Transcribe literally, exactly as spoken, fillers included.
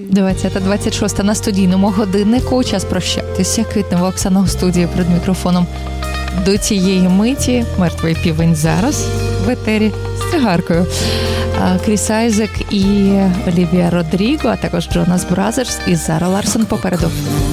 двадцята двадцять шоста на студійному годиннику. Час прощатися. Квітнева Оксана у студії перед мікрофоном. До цієї миті «Мертвий півень» зараз в етері з цигаркою. Кріс Айзек і Олівія Родріго, а також Джонас Бразерс і Зара Ларсон попереду.